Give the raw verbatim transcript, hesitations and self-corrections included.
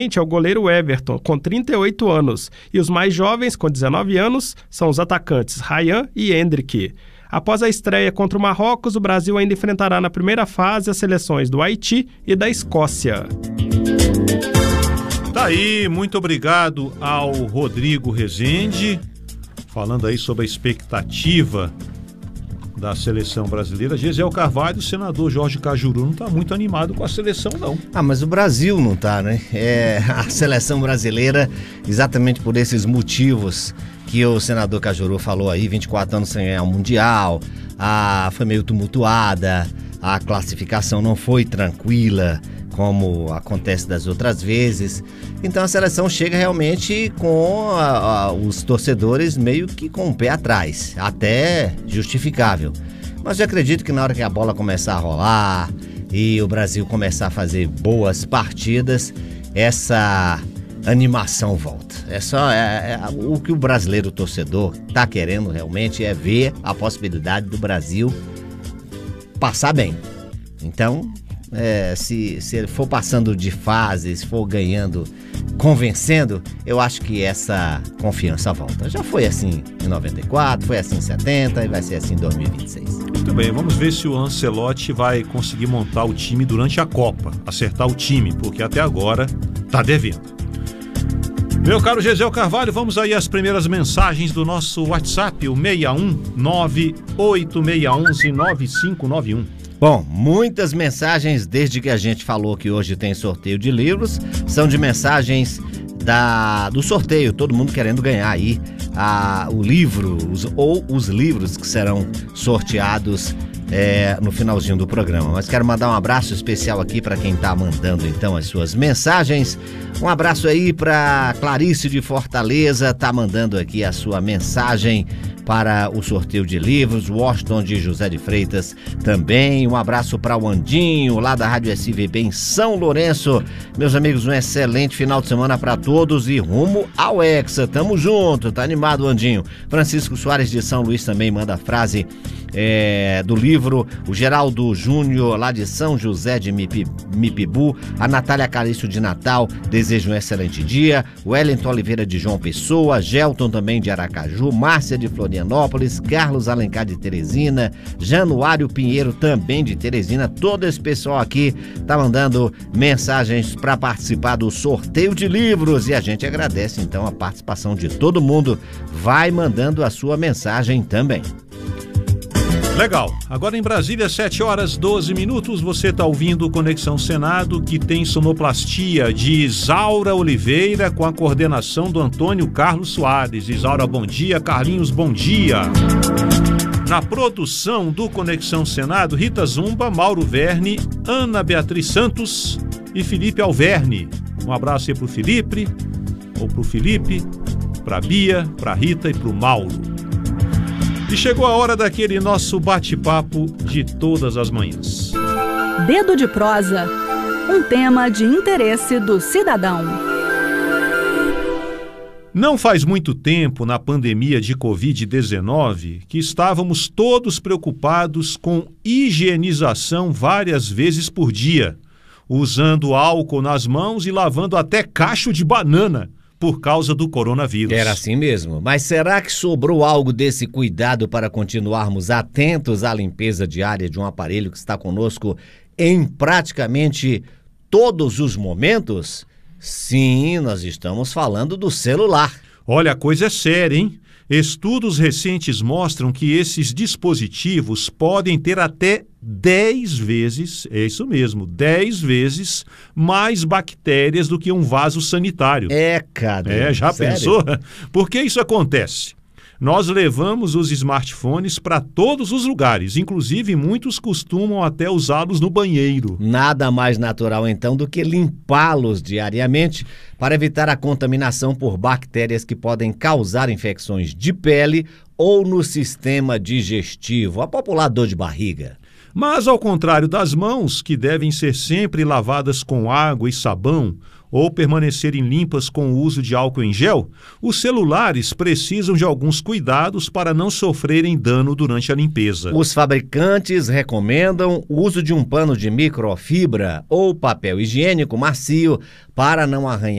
é o goleiro Everton, com trinta e oito anos, e os mais jovens, com dezenove anos, são os atacantes Ryan e Hendrick. Após a estreia contra o Marrocos, o Brasil ainda enfrentará na primeira fase as seleções do Haiti e da Escócia. Tá aí, muito obrigado ao Rodrigo Rezende, falando aí sobre a expectativa da seleção brasileira. Gesiel Carvalho, o senador Jorge Cajuru, não está muito animado com a seleção, não. Ah, mas o Brasil não está, né? É, a seleção brasileira, exatamente por esses motivos que o senador Cajuru falou aí, vinte e quatro anos sem ganhar o Mundial, a, foi meio tumultuada, a classificação não foi tranquila, como acontece das outras vezes. Então a seleção chega realmente com a, a, os torcedores meio que com o pé atrás, até justificável. Mas eu acredito que na hora que a bola começar a rolar e o Brasil começar a fazer boas partidas, essa animação volta. É só é, é, o que o brasileiro torcedor está querendo realmente é ver a possibilidade do Brasil passar bem. Então, É, se, se ele for passando de fases, for ganhando, convencendo, eu acho que essa confiança volta. Já foi assim em noventa e quatro, foi assim em setenta e vai ser assim em dois mil e vinte e seis. Muito bem, vamos ver se o Ancelotti vai conseguir montar o time durante a Copa, acertar o time, porque até agora tá devendo. Meu caro Gesiel Carvalho, vamos aí às primeiras mensagens do nosso WhatsApp, o seis um nove oito seis um nove cinco nove um. Bom, muitas mensagens desde que a gente falou que hoje tem sorteio de livros, são de mensagens da, do sorteio, todo mundo querendo ganhar aí a, o livro os, ou os livros que serão sorteados é, no finalzinho do programa. Mas quero mandar um abraço especial aqui para quem está mandando então as suas mensagens. Um abraço aí para Clarice de Fortaleza, tá mandando aqui a sua mensagem para o sorteio de livros. Washington de José de Freitas também. Um abraço para o Andinho, lá da Rádio S V B em São Lourenço. Meus amigos, um excelente final de semana para todos e rumo ao Hexa. Tamo junto, tá animado, Andinho. Francisco Soares de São Luís também manda a frase é, do livro. O Geraldo Júnior, lá de São José de Mipi, Mipibu. A Natália Calixto de Natal deseja um excelente dia. O Wellington Oliveira de João Pessoa. Gelton também de Aracaju. Márcia de Florianópolis. Carlos Alencar de Teresina. Januário Pinheiro também de Teresina. Todo esse pessoal aqui tá mandando mensagens para participar do sorteio de livros e a gente agradece então a participação de todo mundo. Vai mandando a sua mensagem também. Legal. Agora em Brasília, sete horas e doze minutos, você está ouvindo o Conexão Senado, que tem sonoplastia de Isaura Oliveira com a coordenação do Antônio Carlos Soares. Isaura, bom dia. Carlinhos, bom dia. Na produção do Conexão Senado, Rita Zumba, Mauro Verne, Ana Beatriz Santos e Felipe Alverne. Um abraço aí pro Felipe, ou pro Felipe, pra Bia, pra Rita e pro Mauro. E chegou a hora daquele nosso bate-papo de todas as manhãs. Dedo de prosa, um tema de interesse do cidadão. Não faz muito tempo, na pandemia de covid dezenove, que estávamos todos preocupados com higienização várias vezes por dia, usando álcool nas mãos e lavando até cacho de banana por causa do coronavírus. Era assim mesmo. Mas será que sobrou algo desse cuidado para continuarmos atentos à limpeza diária de um aparelho que está conosco em praticamente todos os momentos? Sim, nós estamos falando do celular. Olha, a coisa é séria, hein? Estudos recentes mostram que esses dispositivos podem ter até dez vezes, é isso mesmo, dez vezes mais bactérias do que um vaso sanitário. É, cara. É, já sério? pensou? Por que isso acontece? Nós levamos os smartphones para todos os lugares, inclusive muitos costumam até usá-los no banheiro. Nada mais natural então do que limpá-los diariamente para evitar a contaminação por bactérias que podem causar infecções de pele ou no sistema digestivo, a popular dor de barriga. Mas ao contrário das mãos, que devem ser sempre lavadas com água e sabão, ou permanecerem limpas com o uso de álcool em gel, os celulares precisam de alguns cuidados para não sofrerem dano durante a limpeza. Os fabricantes recomendam o uso de um pano de microfibra ou papel higiênico macio para não arranhar